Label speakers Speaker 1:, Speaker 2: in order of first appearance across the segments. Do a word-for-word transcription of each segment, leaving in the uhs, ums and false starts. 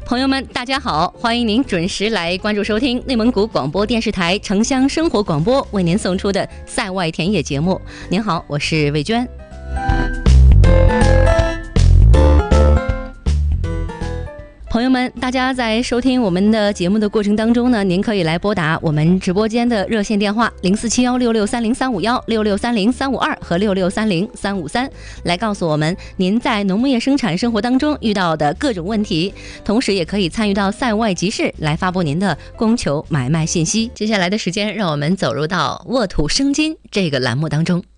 Speaker 1: 朋友们，大家好，欢迎您准时来关注收听内蒙古广播电视台城乡生活广播为您送出的塞外田野节目。您好，我是魏娟。朋友们，大家在收听我们的节目的过程当中呢，您可以来拨打我们直播间的热线电话零四七幺六六三零三五幺、六六三零三五二和六六三零三五三，来告诉我们您在农牧业生产生活当中遇到的各种问题，同时也可以参与到塞外集市来发布您的供求买卖信息。接下来的时间，让我们走入到沃土生金这个栏目当中。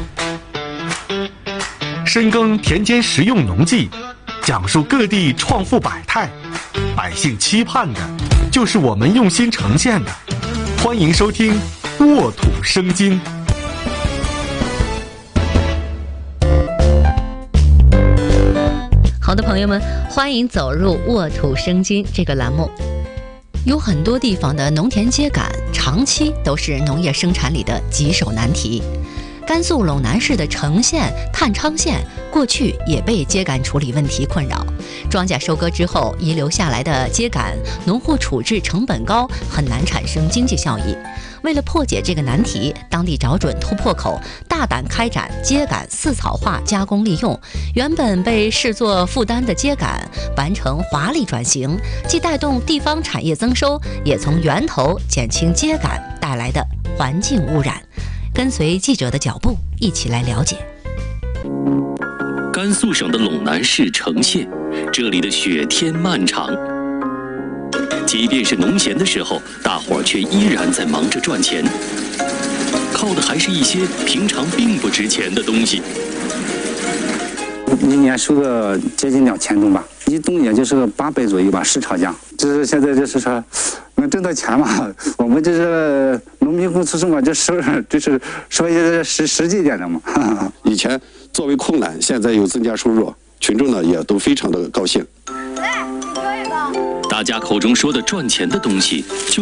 Speaker 2: 深耕田间实用农技，讲述各地创富百态，百姓期盼的就是我们用心呈现的。欢迎收听沃土生金。
Speaker 1: 好的，朋友们，欢迎走入沃土生金这个栏目。有很多地方的农田秸秆长期都是农业生产里的棘手难题。甘肃陇南市的成县、探昌县过去也被秸秆处理问题困扰，庄稼收割之后遗留下来的秸秆，农户处置成本高，很难产生经济效益。为了破解这个难题，当地找准突破口，大胆开展秸秆饲草化加工利用，原本被视作负担的秸秆完成华丽转型，既带动地方产业增收，也从源头减轻秸秆带来的环境污染。跟随记者的脚步，一起来了解。
Speaker 3: 甘肃省的陇南市成县，这里的雪天漫长，即便是农闲的时候，大伙儿却依然在忙着赚钱，靠的还是一些平常并不值钱的东西。
Speaker 4: 一年收个接近两千吨吧，一吨也就是个八百左右吧，市场价。就是现在就是说能挣到钱嘛，我们这是农民工出身嘛，就说就是说一些实实际一点的嘛。
Speaker 5: 以前作为困难，现在有增加收入，群众呢也都非常的高兴。
Speaker 3: 大家口中说的赚钱的东西，就